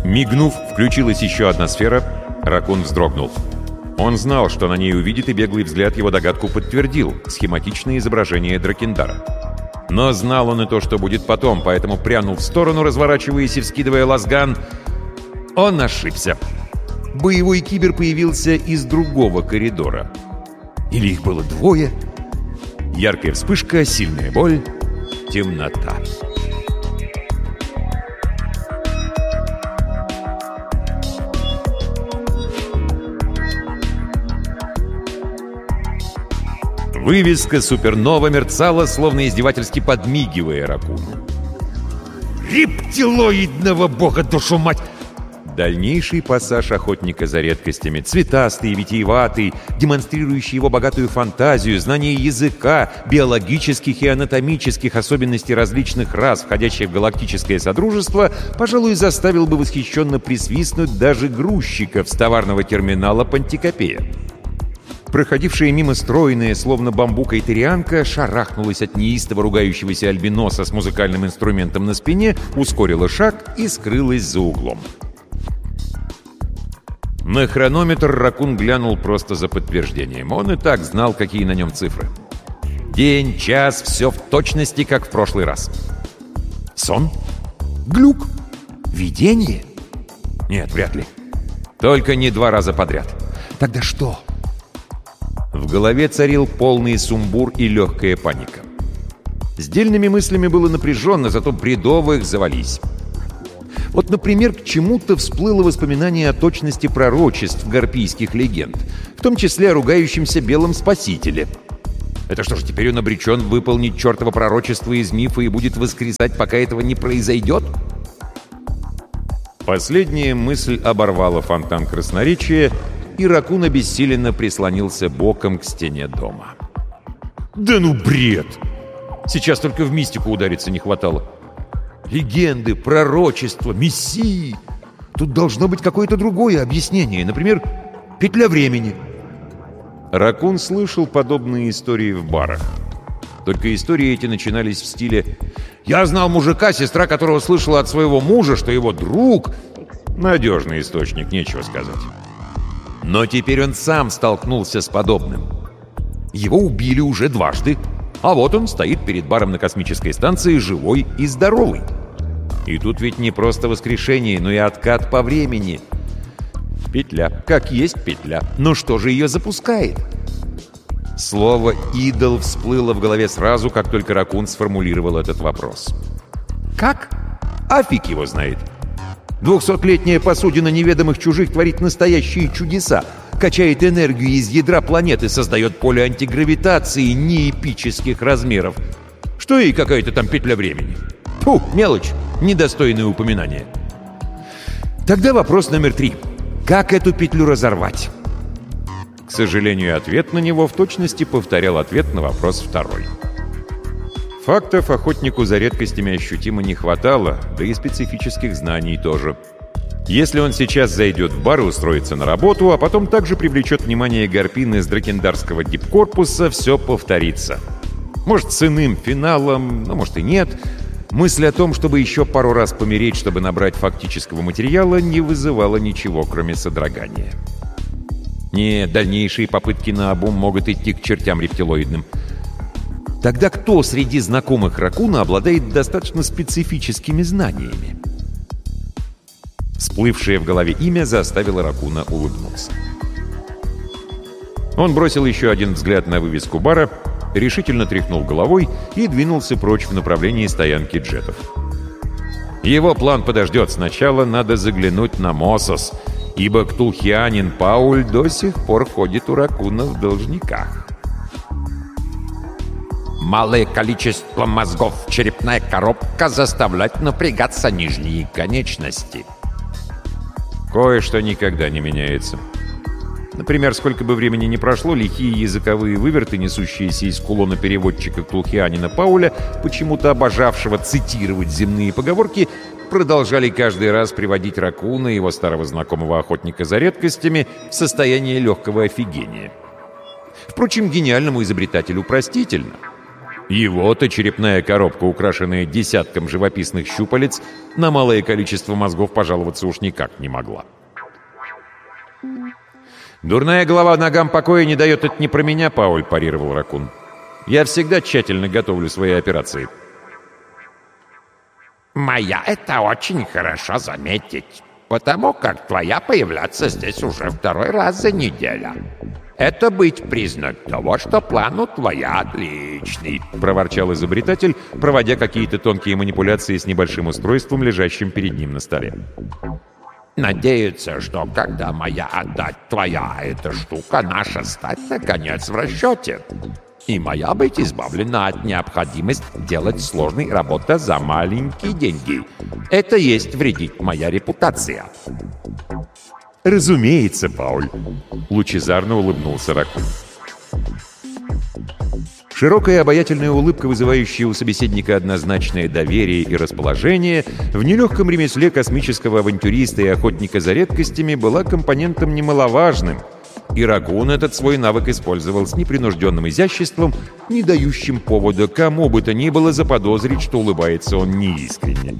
Мигнув, включилась еще одна сфера. Ракун вздрогнул. Он знал, что на ней увидит, и беглый взгляд его догадку подтвердил — схематичное изображение Дракендара. Но знал он и то, что будет потом, поэтому прянул в сторону, разворачиваясь и вскидывая лазган. Он ошибся. Боевой кибер появился из другого коридора. Или их было двое? Яркая вспышка, сильная боль, темнота. Вывеска «Супернова» мерцала, словно издевательски подмигивая Ракуну. «Рептилоидного бога, душу мать!» Дальнейший пассаж охотника за редкостями, цветастый, витиеватый, демонстрирующий его богатую фантазию, знание языка, биологических и анатомических особенностей различных рас, входящих в галактическое содружество, пожалуй, заставил бы восхищенно присвистнуть даже грузчиков с товарного терминала Пантикопея. Проходившая мимо стройная, словно бамбук айтерианка, шарахнулась от неистово ругающегося альбиноса с музыкальным инструментом на спине, ускорила шаг и скрылась за углом. На хронометр Ракун глянул просто за подтверждением. Он и так знал, какие на нем цифры. День, час, все в точности, как в прошлый раз. Сон? Глюк? Видение? Нет, вряд ли. Только не 2 раза подряд. Тогда что? В голове царил полный сумбур и легкая паника. С дельными мыслями было напряженно, зато бредовых завались. Вот, например, к чему-то всплыло воспоминание о точности пророчеств гарпийских легенд, в том числе о ругающемся белом спасителе. Это что ж, теперь он обречен выполнить чертово пророчество из мифа и будет воскресать, пока этого не произойдет? Последняя мысль оборвала фонтан красноречия, и Ракун обессиленно прислонился боком к стене дома. «Да ну бред! Сейчас только в мистику удариться не хватало. Легенды, пророчества, мессии. Тут должно быть какое-то другое объяснение. Например, петля времени». Ракун слышал подобные истории в барах. Только истории эти начинались в стиле «Я знал мужика, сестра которого слышала от своего мужа, что его друг...» Надежный источник, нечего сказать. Но теперь он сам столкнулся с подобным. Его убили уже 2 раза, а вот он стоит перед баром на космической станции живой и здоровый. И тут ведь не просто воскрешение, но и откат по времени. Петля, как есть петля. Но что же ее запускает? Слово «идол» всплыло в голове сразу, как только Ракун сформулировал этот вопрос. Как? А фиг его знает. 200-летняя посудина неведомых чужих творит настоящие чудеса, качает энергию из ядра планеты, создает поле антигравитации неэпических размеров. Что и какая-то там петля времени? Фу, мелочь, недостойное упоминание. Тогда вопрос номер 3. Как эту петлю разорвать? К сожалению, ответ на него в точности повторял ответ на вопрос 2. Фактов охотнику за редкостями ощутимо не хватало, да и специфических знаний тоже. Если он сейчас зайдет в бар и устроится на работу, а потом также привлечет внимание Гарпин из дракендарского дипкорпуса, все повторится. Может, с иным финалом, но может и нет. Мысль о том, чтобы еще пару раз помереть, чтобы набрать фактического материала, не вызывала ничего, кроме содрогания. Нет, дальнейшие попытки наобум могут идти к чертям рептилоидным. Тогда кто среди знакомых Ракуна обладает достаточно специфическими знаниями? Всплывшее в голове имя заставило Ракуна улыбнуться. Он бросил еще один взгляд на вывеску бара, решительно тряхнул головой и двинулся прочь в направлении стоянки джетов. Его план подождет. Сначала надо заглянуть на Мосос, ибо ктулхианин Пауль до сих пор ходит у Ракуна в должниках. Малое количество мозгов, черепная коробка заставляет напрягаться нижние конечности. Кое-что никогда не меняется. Например, сколько бы времени ни прошло, лихие языковые выверты, несущиеся из кулона переводчика ктулхианина Пауля, почему-то обожавшего цитировать земные поговорки, продолжали каждый раз приводить Ракуна, его старого знакомого охотника за редкостями, в состояние легкого офигения. Впрочем, гениальному изобретателю простительно. Его-то черепная коробка, украшенная десятком живописных щупалец, на малое количество мозгов пожаловаться уж никак не могла. «Дурная голова ногам покоя не дает, это не про меня, Пауль», — парировал Ракун. «Я всегда тщательно готовлю свои операции». «Моя это очень хорошо заметить, потому как твоя появляться здесь уже второй раз за неделю. Это быть признак того, что план у твоя отличный», — проворчал изобретатель, проводя какие-то тонкие манипуляции с небольшим устройством, лежащим перед ним на столе. «Надеются, что когда моя отдать твоя эта штука, наша стать наконец в расчете. И моя быть избавлена от необходимости делать сложной работы за маленькие деньги. Это есть вредить моя репутация». «Разумеется, Пауль», — лучезарно улыбнулся Ракун. Широкая обаятельная улыбка, вызывающая у собеседника однозначное доверие и расположение, в нелегком ремесле космического авантюриста и охотника за редкостями была компонентом немаловажным, и Ракун этот свой навык использовал с непринужденным изяществом, не дающим повода кому бы то ни было заподозрить, что улыбается он неискренне.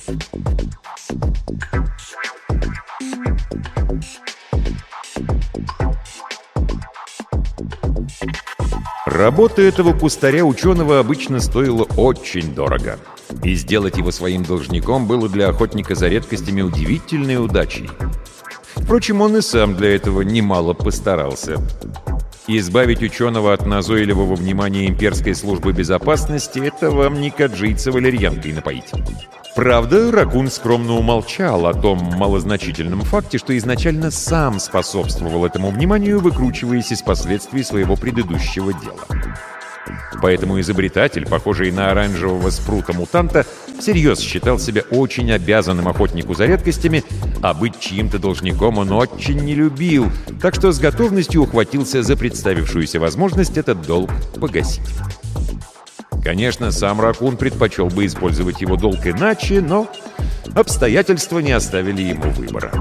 Работа этого кустаря-ученого обычно стоила очень дорого, и сделать его своим должником было для охотника за редкостями удивительной удачей. Впрочем, он и сам для этого немало постарался. Избавить ученого от назойливого внимания имперской службы безопасности — это вам не каджийца валерьянкой напоить. Правда, Ракун скромно умолчал о том малозначительном факте, что изначально сам способствовал этому вниманию, выкручиваясь из последствий своего предыдущего дела. Поэтому изобретатель, похожий на оранжевого спрута-мутанта, всерьез считал себя очень обязанным охотнику за редкостями, а быть чьим-то должником он очень не любил, так что с готовностью ухватился за представившуюся возможность этот долг погасить. Конечно, сам Ракун предпочел бы использовать его долг иначе, но обстоятельства не оставили ему выбора.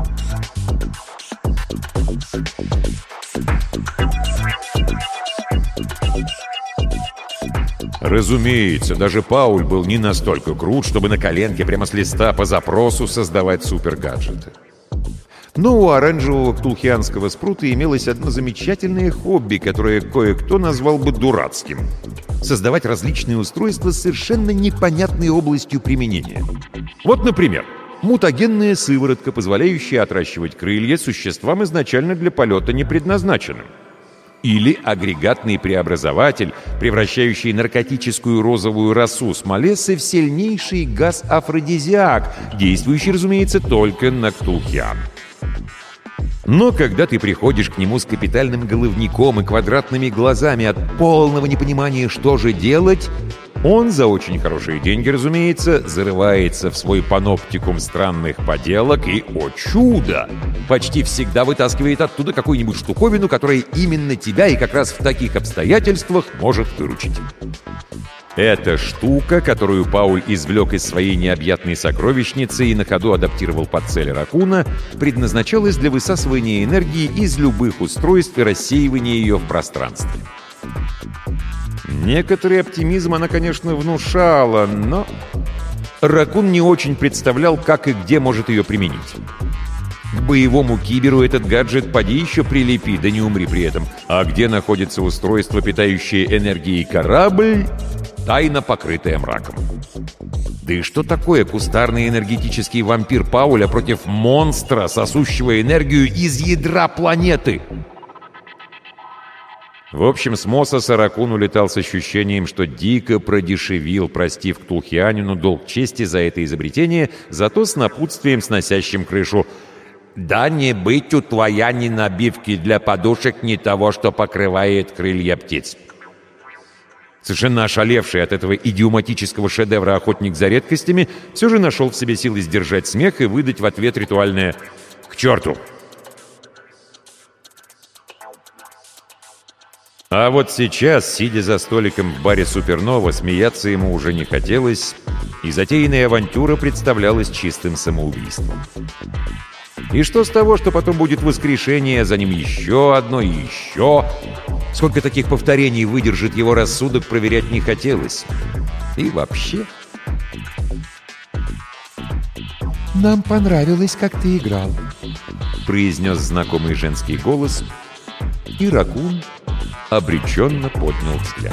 Разумеется, даже Пауль был не настолько крут, чтобы на коленке прямо с листа по запросу создавать супергаджеты. Но у оранжевого ктулхианского спрута имелось одно замечательное хобби, которое кое-кто назвал бы дурацким — создавать различные устройства с совершенно непонятной областью применения. Вот, например, мутагенная сыворотка, позволяющая отращивать крылья существам изначально для полета не предназначенным. Или агрегатный преобразователь, превращающий наркотическую розовую росу смолесы в сильнейший газ-афродизиак, действующий, разумеется, только на ктулхиан. Но когда ты приходишь к нему с капитальным головником и квадратными глазами от полного непонимания, что же делать, он за очень хорошие деньги, разумеется, зарывается в свой паноптикум странных поделок и, о чудо, почти всегда вытаскивает оттуда какую-нибудь штуковину, которая именно тебя и как раз в таких обстоятельствах может выручить. Эта штука, которую Пауль извлек из своей необъятной сокровищницы и на ходу адаптировал под цель Ракуна, предназначалась для высасывания энергии из любых устройств и рассеивания ее в пространстве. Некоторый оптимизм она, конечно, внушала, но Ракун не очень представлял, как и где может ее применить. К боевому киберу этот гаджет поди еще прилепи, да не умри при этом. А где находится устройство, питающее энергией корабль, тайна, покрытая мраком. Да и что такое кустарный энергетический вампир Пауля против монстра, сосущего энергию из ядра планеты? В общем, с Мососа Ракун улетал с ощущением, что дико продешевил, простив ктулхианину долг чести за это изобретение, зато с напутствием, сносящим крышу: «Да не быть у твоя ни набивки для подушек, ни того, что покрывает крылья птиц». Совершенно ошалевший от этого идиоматического шедевра охотник за редкостями все же нашел в себе силы сдержать смех и выдать в ответ ритуальное «К черту!». А вот сейчас, сидя за столиком в баре «Супернова», смеяться ему уже не хотелось, и затеянная авантюра представлялась чистым самоубийством. И что с того, что потом будет воскрешение, за ним еще одно и еще? Сколько таких повторений выдержит его рассудок, проверять не хотелось. И вообще... «Нам понравилось, как ты играл», — произнес знакомый женский голос, и Ракун обреченно поднял взгляд.